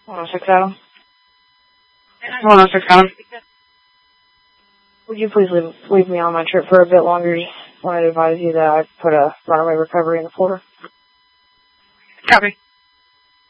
106 Adam. 106 Adam. Would you please leave me on my trip for a bit longer? Just wanted to advise you that I put a runaway recovery in the folder. Copy.